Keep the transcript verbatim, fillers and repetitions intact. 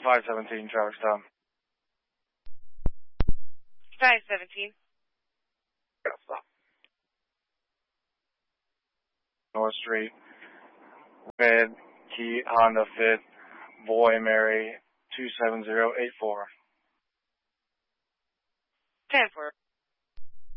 five seventeen, traffic stop. five seventeen. Stop. North Street, red, key, Honda Fit, boy, Mary, two seven zero eight four. ten four.